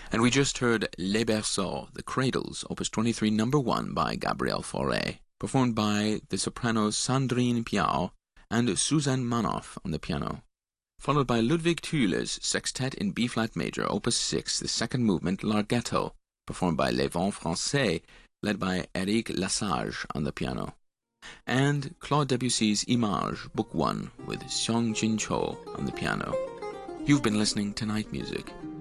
And we just heard Les Berceaux, The Cradles, Opus 23 No. 1 by Gabriel Fauré, performed by the sopranos Sandrine Piau and Suzanne Manoff on the piano, followed by Ludwig Thüle's Sextet in B-flat major, Opus 6, the second movement, Larghetto, performed by Les Vents Français, led by Éric Lassage on the piano, and Claude Debussy's Image, Book 1, with Seong Jin Cho on the piano. You've been listening to Night Music.